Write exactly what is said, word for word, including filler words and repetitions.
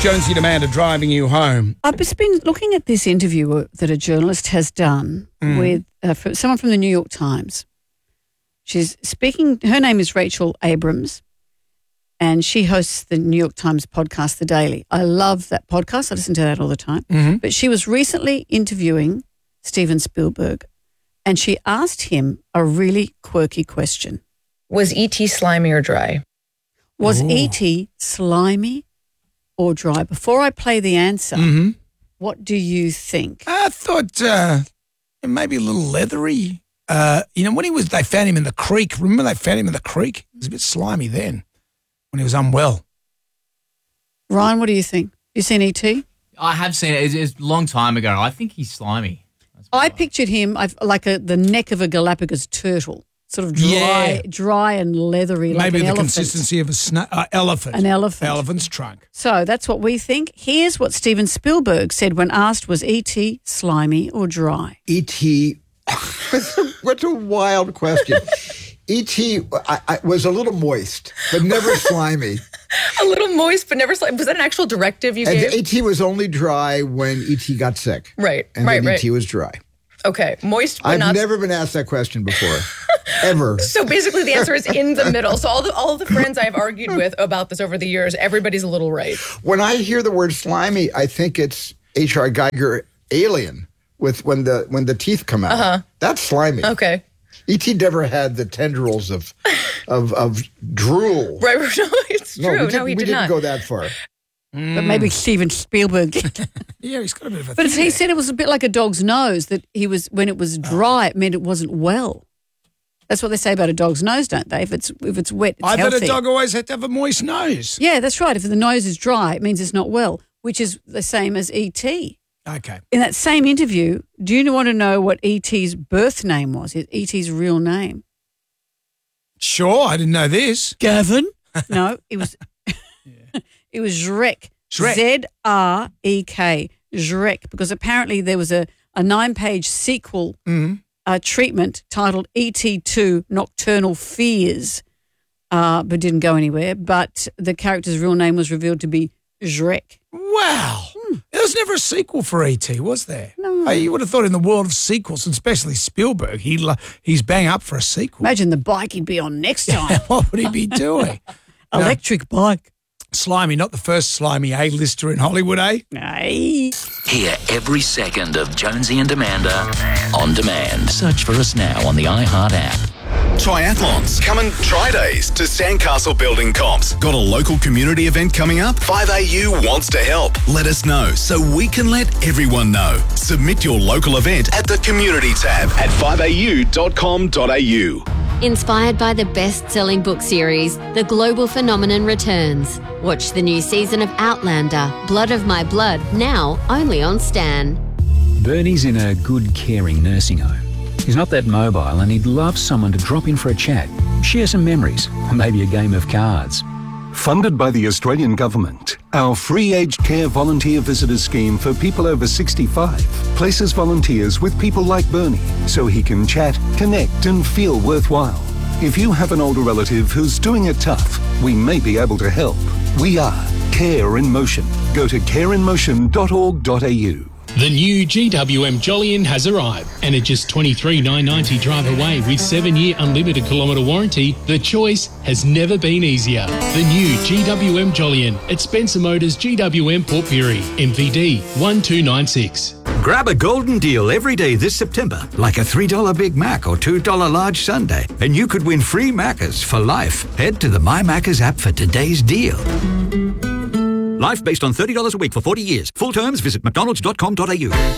Jonesy and Amanda driving you home. I've just been looking at this interview that a journalist has done mm. with uh, for someone from the New York Times. She's speaking, her name is Rachel Abrams, and she hosts the New York Times podcast, The Daily. I love that podcast. I listen to that all the time. Mm-hmm. But she was recently interviewing Steven Spielberg, and she asked him a really quirky question. Was E T slimy or dry? Was E T slimy or dry? Before I play the answer, mm-hmm. what do you think? I thought uh, maybe a little leathery. Uh, you know, when he was, they found him in the creek. Remember they found him in the creek? It was a bit slimy then when he was unwell. Ryan, what do you think? You seen E T? I have seen it. It's, it's a long time ago. I think he's slimy. I pictured him I've, like a, the neck of a Galapagos turtle. Sort of dry, yeah. dry and leathery, Maybe like an the elephant. consistency of a sna- uh, elephant. An elephant. Elephant's trunk. So that's what we think. Here's what Steven Spielberg said when asked, was E T slimy or dry? E T What a wild question. E T I, I, was a little moist, but never slimy. A little moist, but never slimy. Was that an actual directive you and gave? E T was only dry when E T got sick. Right, and right, then right. E T was dry. Okay, moist, but I've not... never been asked that question before, ever. So basically the answer is in the middle. So all the all of the friends I've argued with about this over the years, everybody's a little right. When I hear the word slimy, I think it's H R Geiger Alien with when the when the teeth come out. Uh-huh. That's slimy. Okay. E T never had the tendrils of of of drool. Right, no, it's No, true. we, No, did, he we did didn't not. go that far. But maybe Steven Spielberg. Yeah, he's got a bit of a But thing he there. said it was a bit like a dog's nose, that he was when it was dry, it meant it wasn't well. That's what they say about a dog's nose, don't they? If it's if it's wet, it's I healthy. thought a dog always had to have a moist nose. Yeah, that's right. If the nose is dry, it means it's not well, which is the same as E T. Okay. In that same interview, do you want to know what E T's birth name was? E T's real name? Sure, I didn't know this. Gavin? No, it was it was Zrek. Zrek. Z R E K. Zrek. Because apparently there was a, a nine-page sequel Mm-hmm. uh, treatment titled E T two Nocturnal Fears, uh, but didn't go anywhere. But the character's real name was revealed to be Zrek. Wow. Hmm. There was never a sequel for E T, was there? No. Hey, you would have thought in the world of sequels, and especially Spielberg, he lo- he's bang up for a sequel. Imagine the bike he'd be on next time. What would he be doing? No, Electric bike. slimy, not the first slimy A-lister in Hollywood, eh? Aye. Hear every second of Jonesy and Amanda on demand. Search for us now on the iHeart app. Triathlons. Coming Tri-Days to Sandcastle Building Comps. Got a local community event coming up? five A U wants to help. Let us know so we can let everyone know. Submit your local event at the Community tab at five a u dot com dot a u. Inspired by the best-selling book series, The Global Phenomenon returns. Watch the new season of Outlander, Blood of My Blood, now only on Stan. Bernie's in a good, caring nursing home. He's not that mobile and he'd love someone to drop in for a chat, share some memories, or maybe a game of cards. Funded by the Australian Government, our free aged care volunteer visitor scheme for people over sixty-five places volunteers with people like Bernie so he can chat, connect and feel worthwhile. If you have an older relative who's doing it tough, we may be able to help. We are Care in Motion. Go to care in motion dot org dot a u. The new G W M Jolyon has arrived, and at just twenty-three thousand nine hundred ninety drive away with seven-year unlimited kilometre warranty, the choice has never been easier. The new G W M Jolyon at Spencer Motors G W M Port Pirie, M V D one two nine six. Grab a golden deal every day this September, like a three dollar Big Mac or two dollar large sundae, and you could win free Maccas for life. Head to the My Maccas app for today's deal. Life based on thirty dollars a week for forty years. Full terms, visit mcdonalds dot com dot a u.